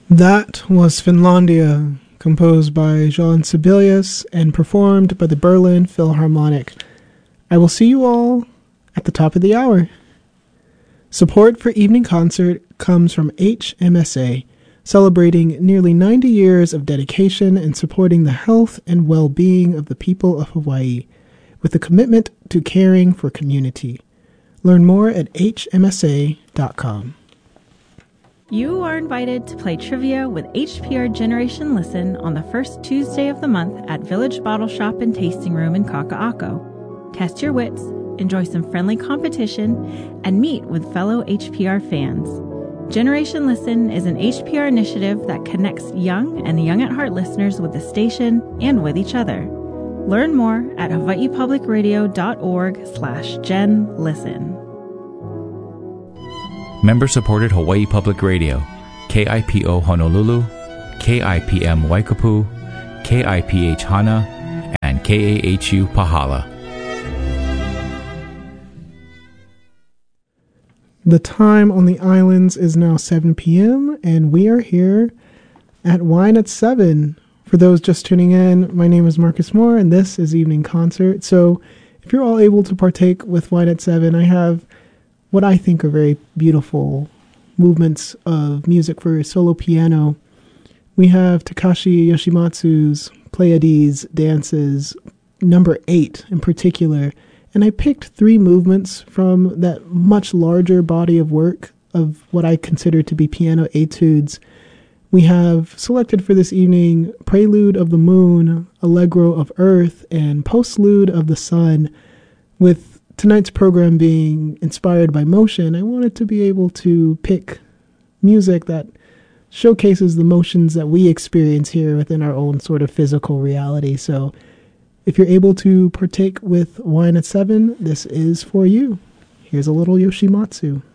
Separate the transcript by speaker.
Speaker 1: That was Finlandia, composed by Jean Sibelius and performed by the Berlin Philharmonic. I will see you all at the top of the hour. Support for Evening Concert comes from HMSA, celebrating nearly 90 years of dedication in supporting the health and well-being of the people of Hawaii, with a commitment to caring for community. Learn more at hmsa.com.
Speaker 2: You are invited to play trivia with HPR Generation Listen on the first Tuesday of the month at Village Bottle Shop and Tasting Room in Kaka'ako. Test your wits, enjoy some friendly competition, and meet with fellow HPR fans. Generation Listen is an HPR initiative that connects young and young at heart listeners with the station and with each other. Learn more at hawaiipublicradio.org/genlisten.
Speaker 3: Member-supported Hawaii Public Radio, KIPO Honolulu, KIPM Waikapu, KIPH Hana, and KAHU Pahala.
Speaker 1: The time on the islands is now 7 p.m., and we are here at Wine at 7. For those just tuning in, my name is Marcus Moore, and this is Evening Concert. So if you're all able to partake with Wine at 7, I have what I think are very beautiful movements of music for solo piano. We have Takashi Yoshimatsu's Pleiades dances, number 8 in particular, and I picked 3 movements from that much larger body of work of what I consider to be piano etudes. We have selected for this evening Prelude of the Moon, Allegro of Earth, and Postlude of the Sun. With tonight's program being inspired by motion, I wanted to be able to pick music that showcases the motions that we experience here within our own sort of physical reality. So if you're able to partake with Wine at 7, this is for you. Here's a little Yoshimatsu.